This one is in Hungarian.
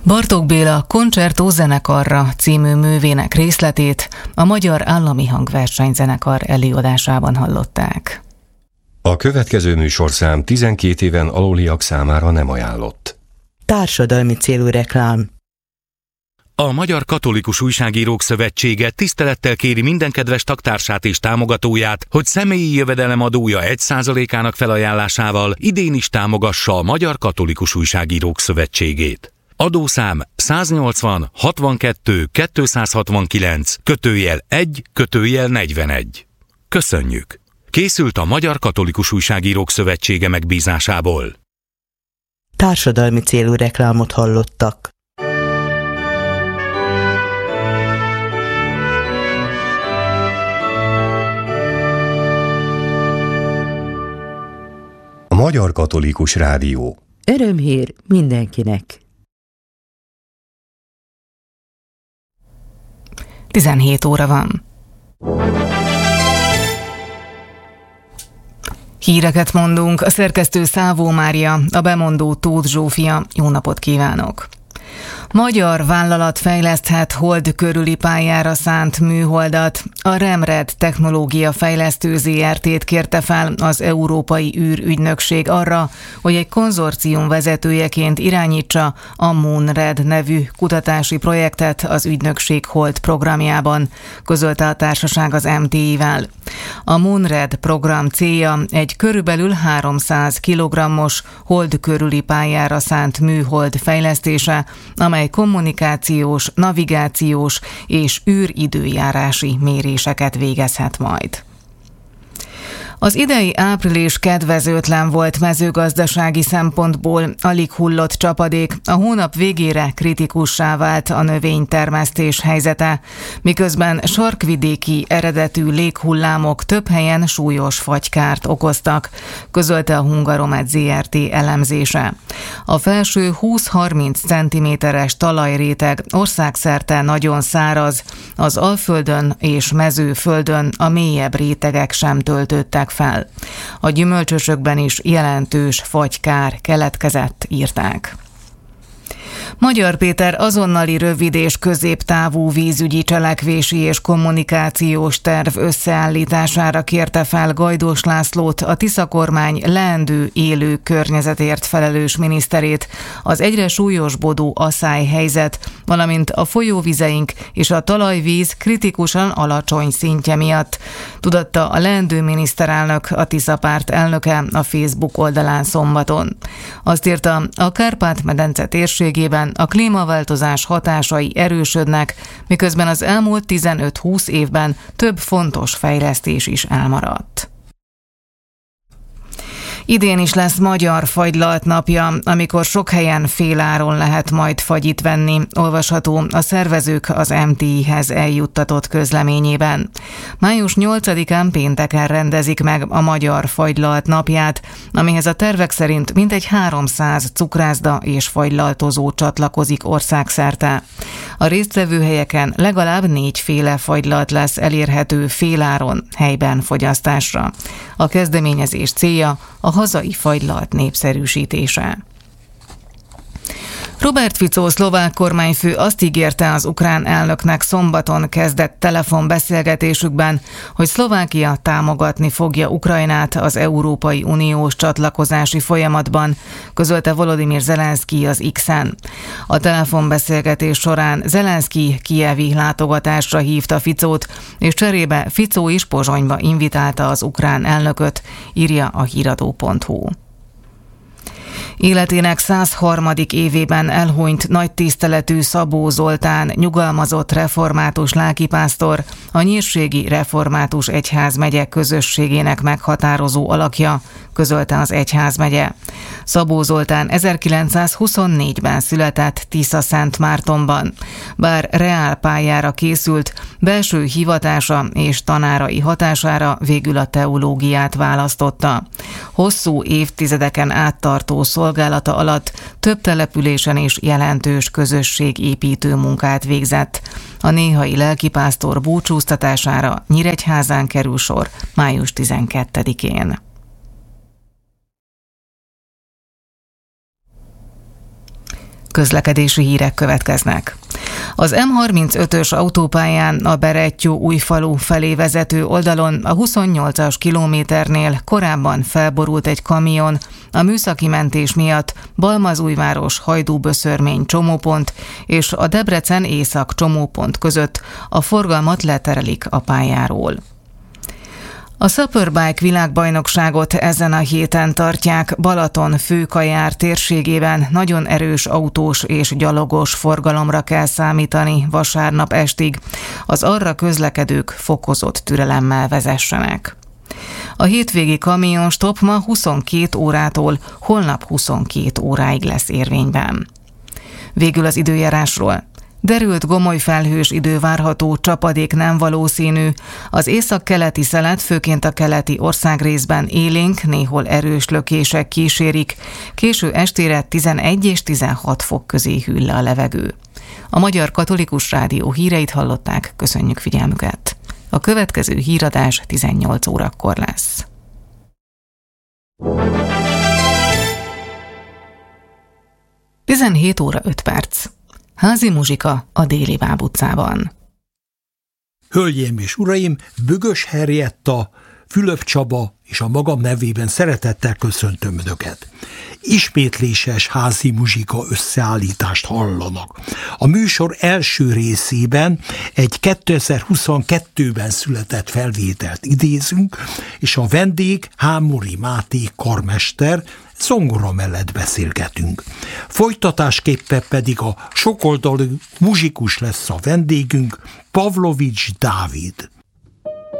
Bartók Béla Koncertó zenekarra című művének részletét a Magyar Állami Hangversenyzenekar előadásában hallották. A következő műsorszám 12 éven aluliak számára nem ajánlott. Társadalmi célú reklám. A Magyar Katolikus Újságírók Szövetsége tisztelettel kéri minden kedves tagtársát és támogatóját, hogy személyi jövedelemadója 1%-ának felajánlásával idén is támogassa a Magyar Katolikus Újságírók Szövetségét. Adószám 180 62 269 /1 /41. Köszönjük! Készült a Magyar Katolikus Újságírók Szövetsége megbízásából. Társadalmi célú reklámot hallottak. A Magyar Katolikus Rádió. Örömhír mindenkinek. 17 óra van. Híreket mondunk, a szerkesztő Szávó Mária, a bemondó Tóth Zsófia. Jó napot kívánok! Magyar vállalat fejleszthet hold körüli pályára szánt műholdat. A Remred Technológia Fejlesztő Zrt-t kérte fel az Európai űrügynökség arra, hogy egy konzorcium vezetőjeként irányítsa a Moonred nevű kutatási projektet az ügynökség hold programjában, közölte a társaság az MTI-vel. A Moonred program célja egy körülbelül 300 kg-os hold körüli pályára szánt műhold fejlesztése, amely kommunikációs, navigációs és űridőjárási méréseket végezhet majd. Az idei április kedvezőtlen volt mezőgazdasági szempontból, alig hullott csapadék, a hónap végére kritikussá vált a növénytermesztés helyzete, miközben sarkvidéki eredetű léghullámok több helyen súlyos fagykárt okoztak, közölte a Hungaromed Zrt. Elemzése. A felső 20-30 cm-es talajréteg országszerte nagyon száraz, az Alföldön és Mezőföldön a mélyebb rétegek sem töltődtek fel. A gyümölcsösökben is jelentős fagykár keletkezett, írták. Magyar Péter azonnali rövid és középtávú vízügyi cselekvési és kommunikációs terv összeállítására kérte fel Gajdós Lászlót, a Tisza kormány leendő élő környezetért felelős miniszterét, az egyre súlyosbodó asszályhelyzet, valamint a folyóvizeink és a talajvíz kritikusan alacsony szintje miatt, tudatta a leendő miniszterelnök, a Tisza párt elnöke a Facebook oldalán szombaton. Azt írta, a Kárpát-medence térségében a klímaváltozás hatásai erősödnek, miközben az elmúlt 15-20 évben több fontos fejlesztés is elmaradt. Idén is lesz Magyar Fagylalt napja, amikor sok helyen féláron lehet majd fagyit venni, olvasható a szervezők az MTI-hez eljuttatott közleményében. Május 8-án pénteken rendezik meg a Magyar Fagylalt napját, amihez a tervek szerint mintegy 300 cukrászda és fagylaltozó csatlakozik országszerte. A résztvevő helyeken legalább 4 féle fagylalt lesz elérhető féláron helyben fogyasztásra. A kezdeményezés célja a hazai fagylalt népszerűsítése. Robert Fico szlovák kormányfő azt ígérte az ukrán elnöknek szombaton kezdett telefonbeszélgetésükben, hogy Szlovákia támogatni fogja Ukrajnát az Európai Uniós csatlakozási folyamatban, közölte Volodymyr Zelenszky az X-en. A telefonbeszélgetés során Zelenszky kijevi látogatásra hívta Ficót, és cserébe Fico is Pozsonyba invitálta az ukrán elnököt, írja a híradó.hu. Életének 103. évében elhunyt nagy tiszteletű Szabó Zoltán nyugalmazott református lelkipásztor, a Nyírségi Református Egyházmegye közösségének meghatározó alakja, közölte az egyházmegye. Szabó Zoltán 1924-ben született Tisza-Szentmártonban. Bár reálpályára készült, belső hivatása és tanárai hatására végül a teológiát választotta. Hosszú évtizedeken áttartó szolgálata alatt több településen is jelentős közösségépítő munkát végzett. A néhai lelkipásztor búcsúztatására Nyíregyházán kerül sor május 12-én. Közlekedési hírek következnek. Az M35-ös autópályán a Berettyó-Újfalu felé vezető oldalon a 28-as kilométernél korábban felborult egy kamion. A műszaki mentés miatt Balmazújváros-Hajdú-Böszörmény csomópont és a Debrecen-Észak csomópont között a forgalmat leterelik a pályáról. A Superbike világbajnokságot ezen a héten tartják Balaton-Főkajár térségében, nagyon erős autós és gyalogos forgalomra kell számítani vasárnap estig. Az arra közlekedők fokozott türelemmel vezessenek. A hétvégi kamionstop ma 22 órától holnap 22 óráig lesz érvényben. Végül az időjárásról. Derült gomoly felhős idő várható, csapadék nem valószínű. Az északkeleti szelet főként a keleti országrészben élénk, néhol erős lökések kísérik. Késő estére 11 és 16 fok közé hűl le a levegő. A Magyar Katolikus Rádió híreit hallották, köszönjük figyelmüket. A következő híradás 18 órakor lesz. Tizenhét óra 5 perc. Házi muzsika a Déli Báb utcában. Hölgyeim és uraim, Bögös Henrietta, Fülöp Csaba és a magam nevében szeretettel köszöntöm Önöket. Ismétléses házi muzsika összeállítást hallanak. A műsor első részében egy 2022-ben született felvételt idézünk, és a vendég Hámori Máté karmester, zongora mellett beszélgetünk. Folytatásképpen pedig a sokoldalú muzsikus lesz a vendégünk, Pavlovics Dávid.